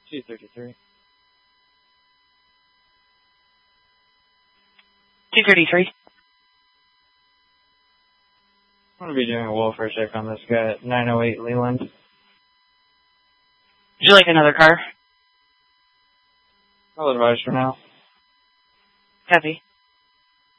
233. 233. I'm going to be doing a welfare check on this guy at 908 Leland. Would you like another car? I'll advise for now. Copy.